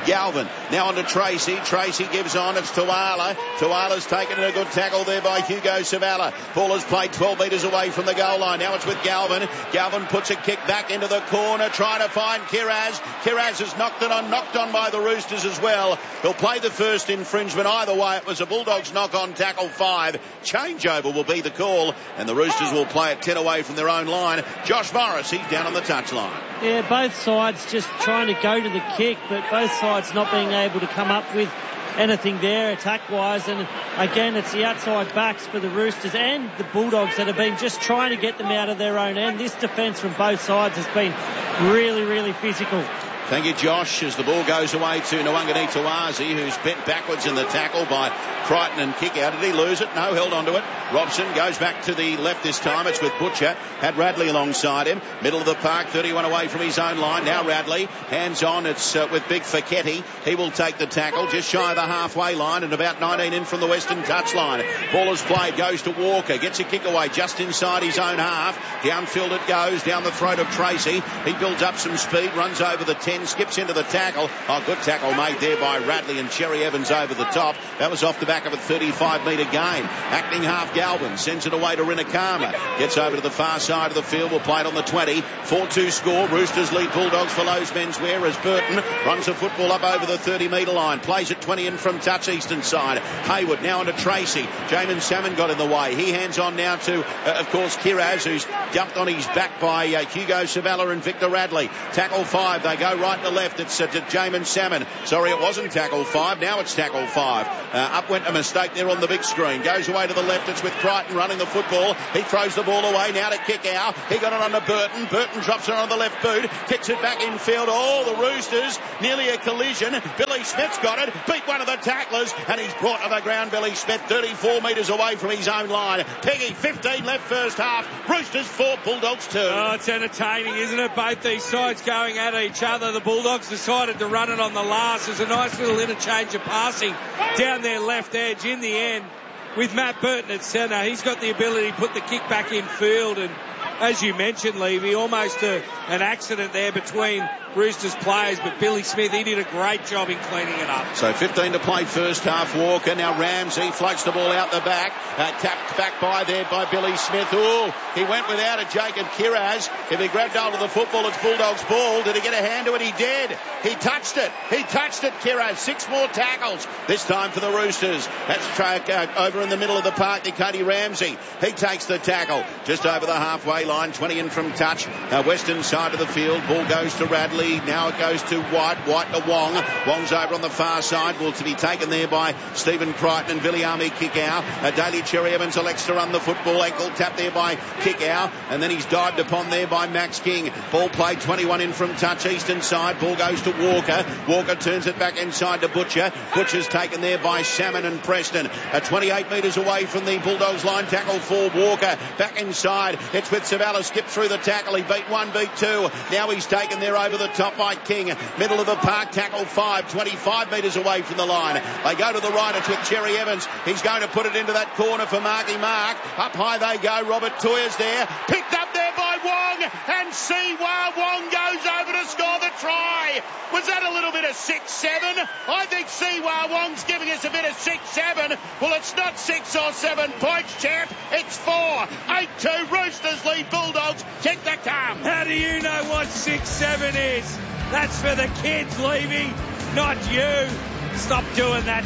Galvin. Now on to Tracy. Tracy gives on. It's Tuala. Tuala's taken a good tackle there by Hugo Savala. Ball has played 12 metres away from the goal line. Now it's with Galvin. Galvin puts a kick back into the corner, trying to find Kiraz. Kiraz has knocked on by the Roosters as well. He'll play the first infringement. Either way, it was a Bulldogs knock-on tackle 5. Changeover will be the call, and the Roosters will play it 10 away from their own line. Josh Morris, he's down on the touchline. Yeah, both sides just trying to go to the kick, but both sides not being able to come up with anything there attack-wise. And again, it's the outside backs for the Roosters and the Bulldogs that have been just trying to get them out of their own end. This defence from both sides has been really, really physical. Thank you, Josh, as the ball goes away to Nwangani Tawazi, who's bent backwards in the tackle by Crichton and kick out. Did he lose it? No, held onto it. Robson goes back to the left this time. It's with Butcher. Had Radley alongside him. Middle of the park, 31 away from his own line. Now Radley, hands on. It's with Big Fecchetti. He will take the tackle just shy of the halfway line and about 19 in from the western touchline. Ball is played, goes to Walker, gets a kick away just inside his own half. Downfield it goes, down the throat of Tracy. He builds up some speed, runs over the 10, skips into the tackle. Oh, good tackle made there by Radley and Cherry Evans over the top. That was off the back of a 35-metre gain. Acting half Galvin sends it away to Rinakama. Gets over to the far side of the field. We'll play it on the 20. 4-2 score. Roosters lead Bulldogs for Lowe's menswear as Burton runs the football up over the 30-metre line. Plays it 20 in from touch eastern side. Hayward now onto Tracy. Jamin Salmon got in the way. He hands on now to, of course, Kiraz, who's jumped on his back by Hugo Savala and Victor Radley. Tackle 5. They go right to left. It's to Jamin Salmon. Sorry, it wasn't tackle 5. Now it's tackle 5. Up went a mistake there on the big screen. Goes away to the left. It's with Crichton running the football. He throws the ball away now to kick out. He got it on to Burton. Burton drops it on the left boot. Kicks it back infield. Oh, the Roosters. Nearly a collision. Billy Smith's got it. Beat one of the tacklers. And he's brought to the ground. Billy Smith 34 metres away from his own line. Peggy 15 left first half. Roosters 4, Bulldogs 2. Oh, it's entertaining, isn't it? Both these sides going at each other. The Bulldogs decided to run it on the last. There's a nice little interchange of passing down their left edge in the end with Matt Burton at centre. He's got the ability to put the kick back in field, and as you mentioned, Levy, almost an accident there between Roosters players, but Billy Smith, he did a great job in cleaning it up. So 15 to play first half. Walker, now Ramsey floats the ball out the back, tapped back by Billy Smith. Oh, he went without it, Jacob Kiraz. If he grabbed hold of the football, it's Bulldogs ball. Did he get a hand to it? He did. He touched it, Kiraz. 6 more tackles, this time for the Roosters. That's track over in the middle of the park to Cody Ramsey. He takes the tackle just over the halfway line, 20 in from touch. Western side of the field, ball goes to Radley. Now it goes to White to Wong. Wong's over on the far side. Will to be taken there by Stephen Crichton and Billy Army kick out. Daly Cherry Evans elects to run the football. Ankle tap there by kick out. And then he's dived upon there by Max King. Ball played 21 in from touch eastern side. Ball goes to Walker. Walker turns it back inside to Butcher. Butcher's taken there by Salmon and Preston. 28 metres away from the Bulldogs line. Tackle for Walker. Back inside. It's with Savala. Skipped through the tackle. He beat 1, beat 2. Now he's taken there over the top by King. Middle of the park, tackle 5, 25 metres away from the line. They go to the right, it's with Cherry Evans. He's going to put it into that corner for Marky Mark. Up high they go. Robert Toyer's there. Picked up there by Wong, and Siwa Wong goes over to score the try. Was that a little bit of 6-7? I think Siwa Wong's giving us a bit of 6-7. Well, it's not 6 or 7 points, champ. It's 4. 8-2. Roosters lead Bulldogs. Check the calm. How do you know what 6-7 is? That's for the kids, Levy, not you. Stop doing that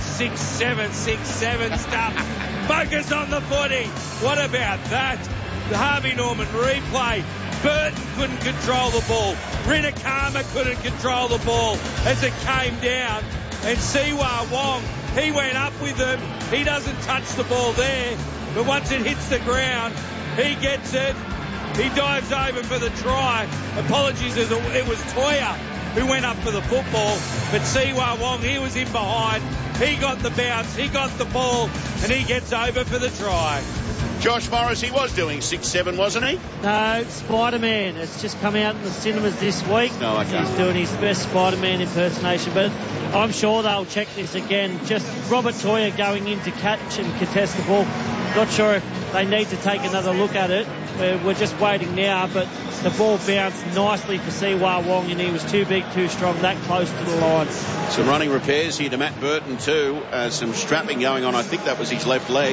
6-7 stuff. Focus on the footy. What about that? The Harvey Norman replay. Burton couldn't control the ball. Rinakama couldn't control the ball as it came down. And Siwa Wong, he went up with them. He doesn't touch the ball there. But once it hits the ground, he gets it. He dives over for the try. Apologies, it was Toyer who went up for the football. But Siwa Wong, he was in behind. He got the bounce, he got the ball, and he gets over for the try. Josh Morris, he was doing 6-7, wasn't he? No, Spider-Man. It's just come out in the cinemas this week. No, okay. He's doing his best Spider-Man impersonation, but I'm sure they'll check this again. Just Robert Toyer going in to catch and contest the ball. Not sure if they need to take another look at it. We're just waiting now, but the ball bounced nicely for Siwa Wong, and he was too big, too strong, that close to the line. Some running repairs here to Matt Burton too. Some strapping going on. I think that was his left leg.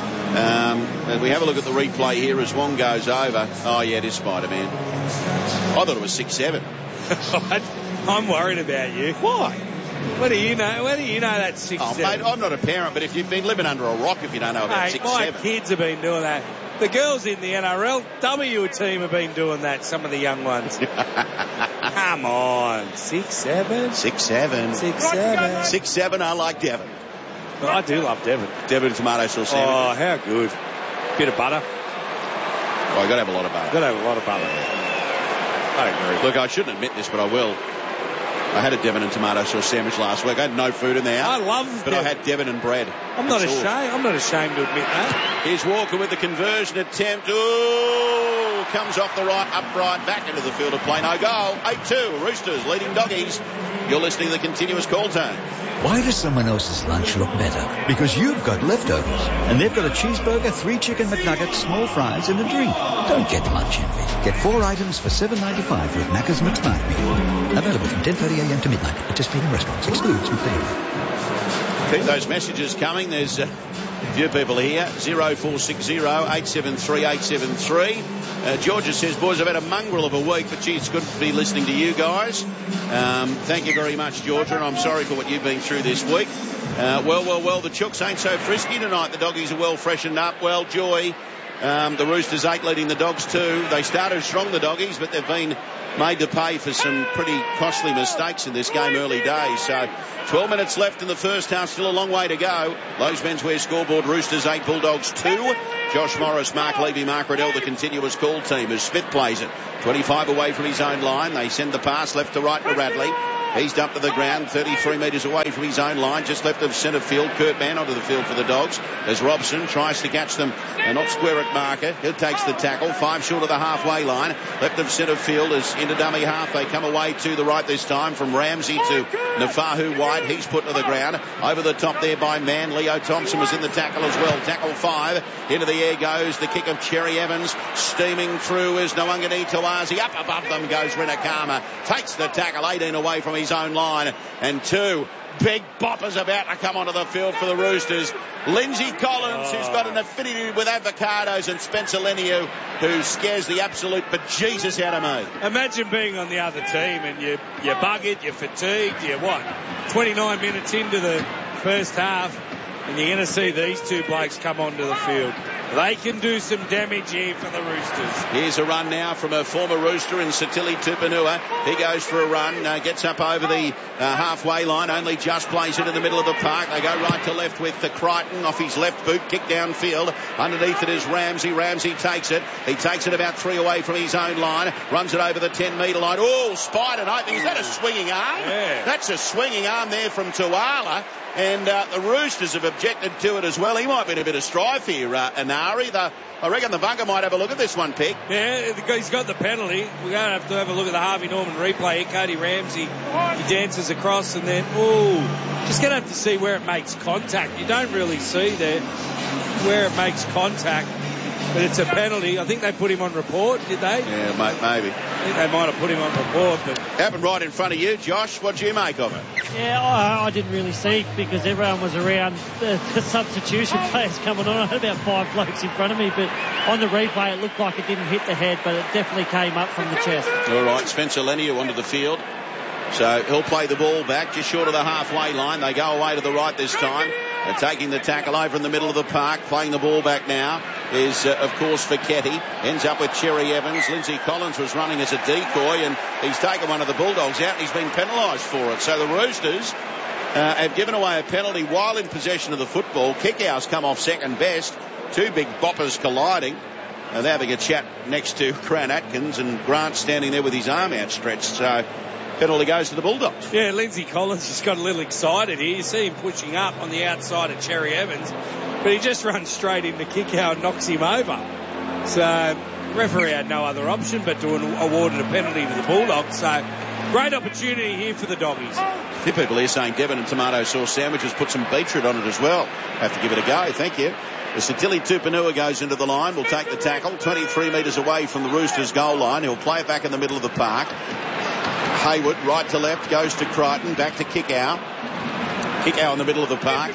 And we have a look at the replay here as Wong goes over. Oh, yeah, it is Spider-Man. I thought it was 6'7". I'm worried about you. Why? What do you know? Where do you know that's 6'7"? Oh, mate, I'm not a parent, but if you've been living under a rock, if you don't know about 6'7". My kids have been doing that. The girls in the NRLW team have been doing that, some of the young ones. Come on. 6'7"? 6'7". 6'7". 6'7", I like Devon. Well, I do love Devon. Devon tomato sauce sandwich. Oh, how good. Bit of butter. Oh, you've got to have a lot of butter. Got to have a lot of butter. I agree. Look, I shouldn't admit this, but I will. I had a Devon and tomato sauce sandwich last week. I had no food in there. I love But Devon. I had Devon and bread. I'm not ashamed to admit that. Here's Walker with the conversion attempt. Ooh, comes off the right, upright, back into the field of play. No goal. 8-2. Roosters leading doggies. You're listening to the continuous call tone. Why does someone else's lunch look better? Because you've got leftovers. And they've got a cheeseburger, 3 chicken McNuggets, small fries, and a drink. Don't get lunch envy. Get 4 items for $7.95 with Macca's McSmart Meal. Available from 10:30 a.m. to midnight. Participating restaurants. Excludes McDonald's. Keep those messages coming. There's a few people here. 0460 873 873. Georgia says, boys, I've had a mongrel of a week, but gee, it's good to be listening to you guys. Thank you very much, Georgia, and I'm sorry for what you've been through this week. Well, the Chooks ain't so frisky tonight. The doggies are well freshened up. Well, Joy, the Roosters 8 leading the Dogs 2. They started strong, the doggies, but they've been made to pay for some pretty costly mistakes in this game early days. So 12 minutes left in the first half, still a long way to go. Lowe's Menswear scoreboard, Roosters 8, Bulldogs 2. Josh Morris, Mark Levy, Mark Riddell, the continuous call team as Smith plays it. 25 away from his own line. They send the pass left to right to Radley. He's dumped to the ground, 33 metres away from his own line, just left of centre field. Kurt Mann onto the field for the Dogs as Robson tries to catch them, not square at marker. He takes the tackle, 5 short of the halfway line. Left of centre field is into dummy half. They come away to the right this time from Ramsey to Nafahu White. He's put to the ground. Over the top there by Mann. Leo Thompson was in the tackle as well. Tackle 5. Into the air goes the kick of Cherry Evans. Steaming through is Nwangani Tawazi. Up above them goes Rinakama. Takes the tackle, 18 away from his own line, and 2 big boppers about to come onto the field for the Roosters. Lindsay Collins, who's got an affinity with avocados, and Spencer Leniu, who scares the absolute bejesus out of me. Imagine being on the other team and you're buggered, you're fatigued, you're 29 minutes into the first half, and you're going to see these 2 blokes come onto the field. They can do some damage here for the Roosters. Here's a run now from a former Rooster in Satili Tupanua. He goes for a run, gets up over the halfway line, only just plays it in the middle of the park. They go right to left with Crichton off his left boot, kick downfield. Underneath it is Ramsey. Ramsey takes it. He takes it about 3 away from his own line, runs it over the 10-metre line. Oh, spied it open. Is that a swinging arm? Yeah. That's a swinging arm there from Tuala. And the Roosters have objected to it as well. He might be in a bit of strife here, Anari. I reckon the bunker might have a look at this one, Pick. Yeah, he's got the penalty. We're going to have a look at the Harvey Norman replay here. Cody Ramsey, he dances across and then, just going to have to see where it makes contact. You don't really see there where it makes contact. But it's a penalty. I think they put him on report, did they? Yeah, mate, maybe. I think they might have put him on report. But happened right in front of you, Josh. What do you make of it? Yeah, I didn't really see because everyone was around the substitution players coming on. I had about 5 blokes in front of me, but on the replay it looked like it didn't hit the head, but it definitely came up from the chest. All right, Spencer Leniu onto the field. So he'll play the ball back just short of the halfway line. They go away to the right this time. They're taking the tackle over in the middle of the park. Playing the ball back now is, of course, Fiketti. Ends up with Cherry Evans. Lindsay Collins was running as a decoy, and he's taken one of the Bulldogs out, and he's been penalised for it. So the Roosters have given away a penalty while in possession of the football. Kickouts come off second best. 2 big boppers colliding. They're having a chat next to Grant Atkins, and Grant standing there with his arm outstretched. So penalty goes to the Bulldogs. Yeah, Lindsay Collins just got a little excited here. You see him pushing up on the outside of Cherry Evans, but he just runs straight into Kikau and knocks him over. So referee had no other option but to award a penalty to the Bulldogs. So great opportunity here for the Doggies. A few people here saying Devon and tomato sauce sandwiches, put some beetroot on it as well. Have to give it a go, thank you. As Satili Tupanua goes into the line, will take the tackle, 23 metres away from the Roosters goal line. He'll play it back in the middle of the park. Hayward, right to left, goes to Crichton, back to Kickow. Kickow in the middle of the park.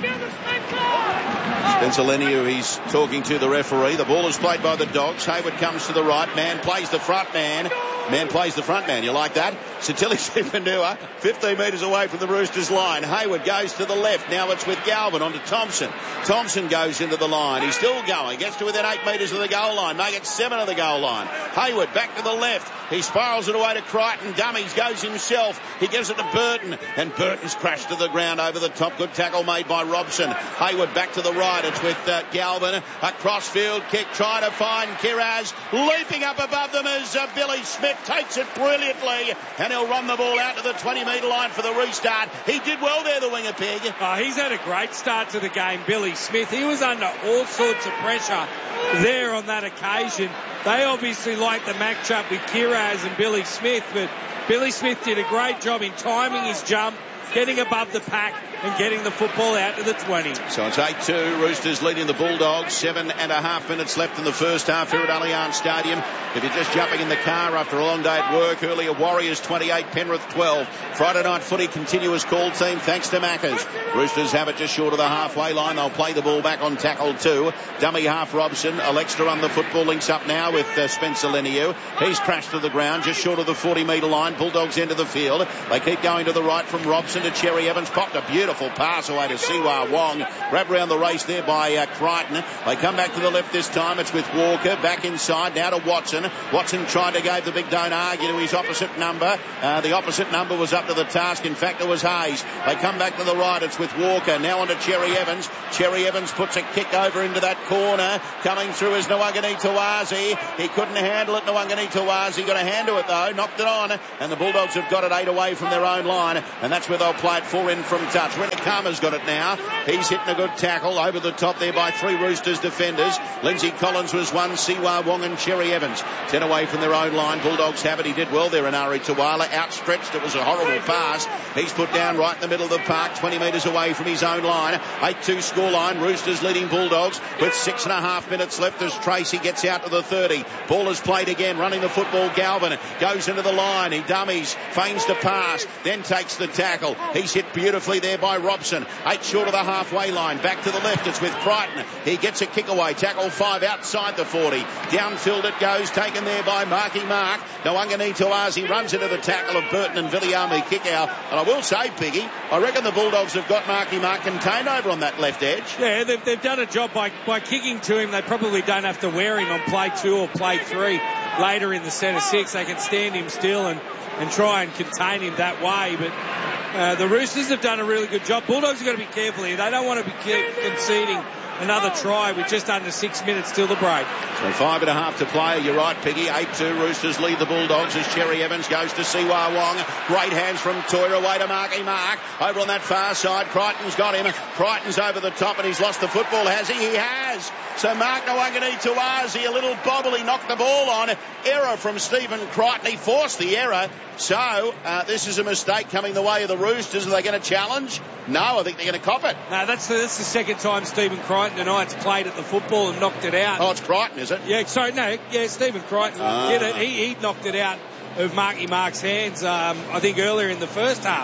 Spencer Leniu, he's talking to the referee. The ball is played by the Dogs. Hayward comes to the right. Man plays the front man. Man plays the front man. You like that? Satili Tupanua, 15 metres away from the Roosters line. Hayward goes to the left. Now it's with Galvin on to Thompson. Thompson goes into the line. He's still going. Gets to within 8 metres of the goal line. Make it 7 of the goal line. Hayward back to the left. He spirals it away to Crichton. Dummies, goes himself. He gives it to Burton. And Burton's crashed to the ground over the top. Good tackle made by Robson. Hayward back to the right. It's with Galvin. A crossfield kick trying to find Kiraz. Leaping up above them as Billy Smith takes it brilliantly. And he'll run the ball out to the 20-metre line for the restart. He did well there, the winger pig. Oh, he's had a great start to the game, Billy Smith. He was under all sorts of pressure there on that occasion. They obviously like the match-up with Kiraz and Billy Smith, but Billy Smith did a great job in timing his jump, getting above the pack and getting the football out to the 20. So it's 8-2. Roosters leading the Bulldogs. 7.5 minutes left in the first half here at Allianz Stadium. If you're just jumping in the car after a long day at work, earlier Warriors 28, Penrith 12. Friday night footy continuous call team thanks to Maccas. Roosters have it just short of the halfway line. They'll play the ball back on tackle 2. Dummy half Robson. Alextra on the football, links up now with Spencer Leniu. He's crashed to the ground just short of the 40-metre line. Bulldogs into the field. They keep going to the right from Robson to Cherry Evans. Popped a beautiful pass away to Siwa Wong. Wrapped around the race there by Crichton. They come back to the left this time. It's with Walker back inside now to Watson. Watson tried to give the big don't argue to his opposite number. The opposite number was up to the task. In fact, it was Hayes. They come back to the right. It's with Walker. Now on to Cherry Evans. Cherry Evans puts a kick over into that corner. Coming through is Nwangani Tawazi. He couldn't handle it. Nwangani Tawazi got a hand to it though. Knocked it on. And the Bulldogs have got it 8 away from their own line. And that's where they'll play it 4 in from touch. Renakama's got it now. He's hitting a good tackle over the top there by 3 Roosters defenders. Lindsay Collins was 1. Siwa Wong and Cherry Evans. 10 away from their own line. Bulldogs have it. He did well there, Inari Tawala. Outstretched. It was a horrible pass. He's put down right in the middle of the park, 20 metres away from his own line. 8-2 scoreline. Roosters leading Bulldogs with 6.5 minutes left as Tracy gets out to the 30. Ball is played again. Running the football, Galvin goes into the line. He dummies, feigns to pass, then takes the tackle. He's hit beautifully there by Robson. 8 short of the halfway line. Back to the left. It's with Crichton. He gets a kick away. Tackle 5 outside the 40. Downfield it goes. Taken there by Marky Mark. Nwangani Tawazi runs into the tackle of Burton and Viliami Kickout. And I will say, Piggy, I reckon the Bulldogs have got Marky Mark contained over on that left edge. Yeah, they've done a job by kicking to him. They probably don't have to wear him on play 2 or play 3 later in the centre 6. They can stand him still and try and contain him that way. But the Roosters have done a really good job. Bulldogs have got to be careful here. They don't want to be conceding another try with just under 6 minutes till the break. So 5.5 to play. You're right, Piggy. 8-2. Roosters lead the Bulldogs as Cherry Evans goes to Siwa Wong. Great hands from Toira away to Marky Mark. Over on that far side, Crichton's got him. Crichton's over the top and he's lost the football, has he? He has. So Mark Nwangani Tawazi, a little bobble, he knocked the ball on. Error from Stephen Crichton. He forced the error. So this is a mistake coming the way of the Roosters. Are they going to challenge? No, I think they're going to cop it. No, that's the second time Stephen Crichton tonight's played at the football and knocked it out. Oh, it's Crichton, is it? Yeah, sorry, no, yeah, Stephen Crichton did it. He knocked it out of Marky Mark's hands, I think earlier in the first half.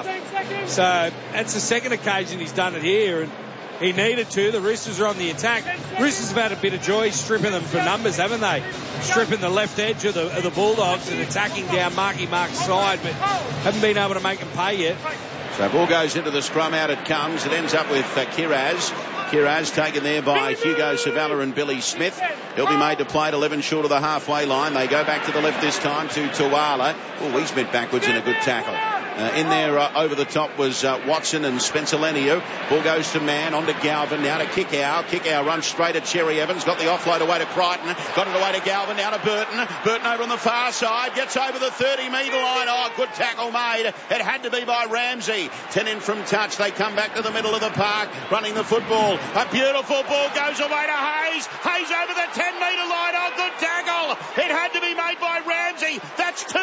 So that's the second occasion he's done it here, and he needed to. The Roosters are on the attack. Roosters have had a bit of joy stripping them for numbers, haven't they? Stripping the left edge of the Bulldogs and attacking down Marky Mark's side, but haven't been able to make them pay yet. So ball goes into the scrum, out it comes. It ends up with Kiraz. Kiraz taken there by Hugo Savala and Billy Smith. He'll be made to play at 11 short of the halfway line. They go back to the left this time to Tawala. Oh, he's bent backwards in a good tackle. In there over the top was Watson and Spencer Leniu. Ball goes to Mann, on to Galvin, now to Kickow. Kickow runs straight at Cherry Evans. Got the offload away to Crichton. Got it away to Galvin, now to Burton. Burton over on the far side. Gets over the 30-metre line. Oh, good tackle made. It had to be by Ramsey. 10 in from touch. They come back to the middle of the park, running the football. A beautiful ball goes away to Hayes. Hayes over the 10-metre line. Oh, good tackle. It had to be made by Ramsey. That's 2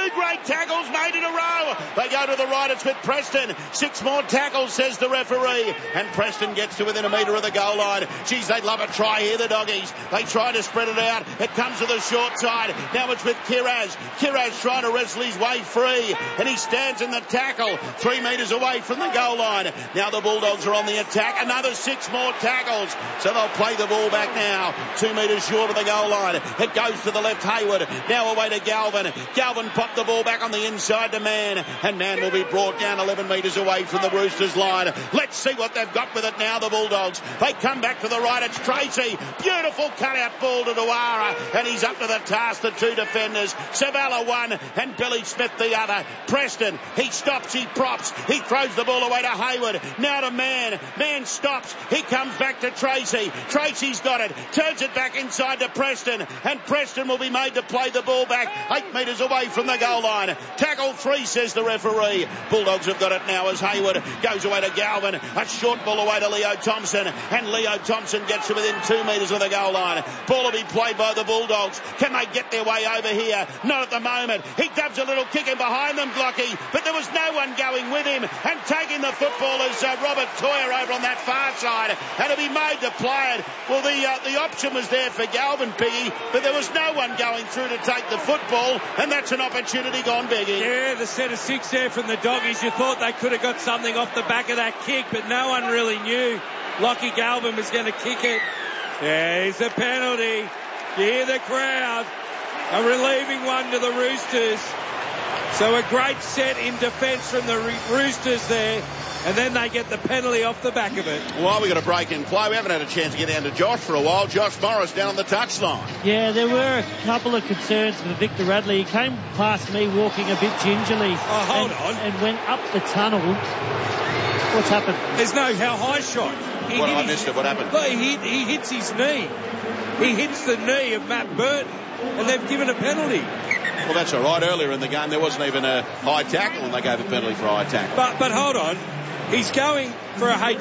2 great tackles made in a row. They go to the right. It's with Preston. 6 more tackles, says the referee. And Preston gets to within a metre of the goal line. Geez, they'd love a try here, the doggies. They try to spread it out. It comes to the short side. Now it's with Kiraz. Kiraz trying to wrestle his way free. And he stands in the tackle 3 metres away from the goal line. Now the Bulldogs are on the attack. Another 6 more tackles. So they'll play the ball back now. 2 metres short of the goal line. It goes to the left, Hayward. Now away to Galvin. Galvin popped the ball back on the inside to Mann. And Mann will be brought down 11 metres away from the Roosters line. Let's see what they've got with it now, the Bulldogs. They come back to the right. It's Tracy. Beautiful cut-out ball to Dewara. And he's up to the task, the 2 defenders. Savala 1 and Billy Smith the other. Preston, he stops, he props. He throws the ball away to Hayward. Now to Mann. Mann stops. He comes back to Tracy. Tracy's got it. Turns it back inside to Preston. And Preston will be made to play the ball back 8 metres away from the goal line. Tackle 3, says the referee. Bulldogs have got it now as Hayward goes away to Galvin. A short ball away to Leo Thompson. And Leo Thompson gets to within 2 metres of the goal line. Ball will be played by the Bulldogs. Can they get their way over here? Not at the moment. He dubs a little kick in behind them, Glocky. But there was no one going with him. And taking the football is Robert Toyer over on that far side. And to be made to play it. Well, the option was there for Galvin, Piggy. But there was no one going through to take the football. And that's an opportunity gone, Biggie. Yeah, the set of 6 there from the doggies. You thought they could have got something off the back of that kick, but no one really knew Lockie Galvin was going to kick it. There's a penalty. You hear the crowd. A relieving one to the Roosters. So a great set in defence from the Roosters there. And then they get the penalty off the back of it. Well, we've got a break in play. We haven't had a chance to get down to Josh for a while. Josh Morris down on the touchline. Yeah, there were a couple of concerns for Victor Radley. He came past me walking a bit gingerly. Oh, hold on. And went up the tunnel. What's happened? There's no high shot. I missed it. What happened? Well, he hits his knee. He hits the knee of Matt Burton. And they've given a penalty. Well, that's all right. Earlier in the game, there wasn't even a high tackle, and they gave a penalty for a high tackle. But hold on. He's going for a